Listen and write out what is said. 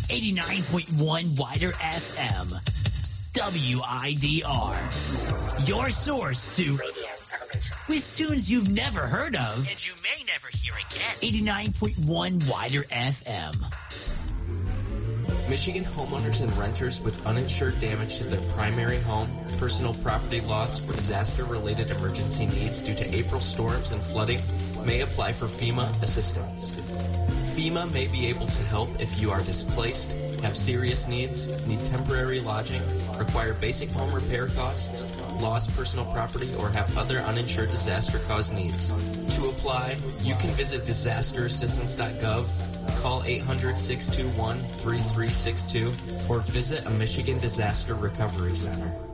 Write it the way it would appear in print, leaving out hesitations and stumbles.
89.1 Wider FM. WIDR. Your source to radio elevation. With tunes you've never heard of. And you may never hear again. 89.1 Wider FM. Michigan homeowners and renters with uninsured damage to their primary home, personal property loss, or disaster-related emergency needs due to April storms and flooding may apply for FEMA assistance. FEMA may be able to help if you are displaced, have serious needs, need temporary lodging, require basic home repair costs, lost personal property, or have other uninsured disaster-caused needs. To apply, you can visit disasterassistance.gov, call 800-621-3362, or visit a Michigan Disaster Recovery Center.